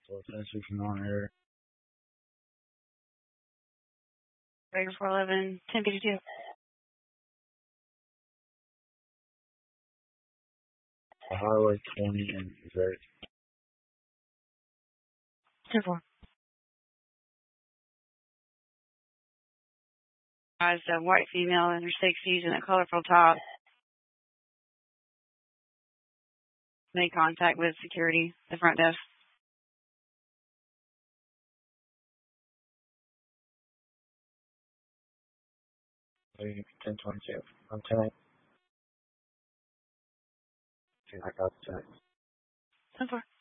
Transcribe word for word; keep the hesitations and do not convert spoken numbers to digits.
So since we can on air. Breaker four eleven, ten fifty-two. Highway twenty and Missouri. ten four. Guys, a white female in her sixties and a colorful top. Made contact with security, the front desk. ten twenty-two. I'm telling you. I got the text. ten four.